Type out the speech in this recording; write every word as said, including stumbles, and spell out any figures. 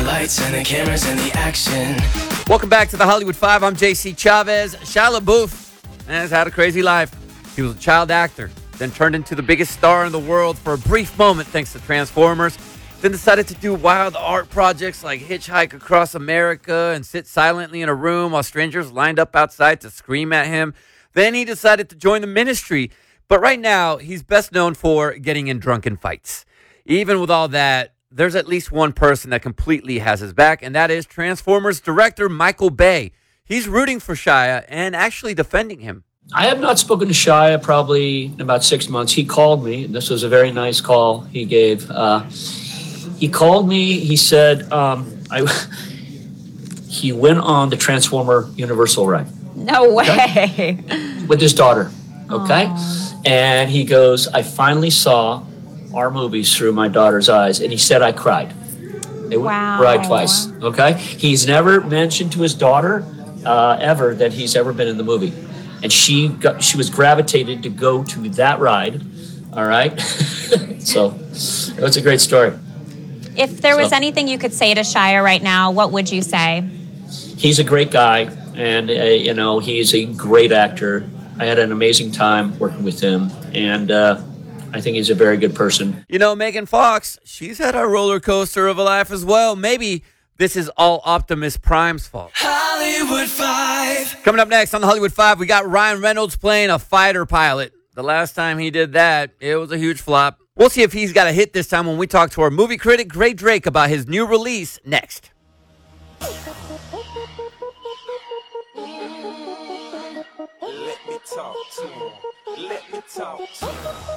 lights and the cameras and the action. Welcome back to the Hollywood Five. I'm J C Chavez. Shia LaBeouf has had a crazy life. He was a child actor, then turned into the biggest star in the world for a brief moment thanks to Transformers, then decided to do wild art projects like Hitchhike Across America and sit silently in a room while strangers lined up outside to scream at him. Then he decided to join the ministry. But right now, he's best known for getting in drunken fights. Even with all that, there's at least one person that completely has his back, and that is Transformers director Michael Bay. He's rooting for Shia and actually defending him. I have not spoken to Shia probably in about six months. He called me. This was a very nice call he gave. Uh, he called me. He said um, I, he went on the Transformer Universal ride. No way. Okay? With his daughter. Okay? Aww. And he goes, I finally saw our movies through my daughter's eyes, and he said I cried. They Wow. cried twice. Okay, he's never mentioned to his daughter uh, ever that he's ever been in the movie, and she got she was gravitated to go to that ride. All right, so it's a great story. If there was So- anything you could say to Shia right now, what would you say? He's a great guy, and uh, you know he's a great actor. I had an amazing time working with him, and. Uh, I think he's a very good person. You know, Megan Fox, she's had a roller coaster of a life as well. Maybe this is all Optimus Prime's fault. Hollywood Five. Coming up next on the Hollywood Five, we got Ryan Reynolds playing a fighter pilot. The last time he did that, it was a huge flop. We'll see if he's got a hit this time when we talk to our movie critic, Gray Drake, about his new release next. Let me talk to him. Let me talk to him.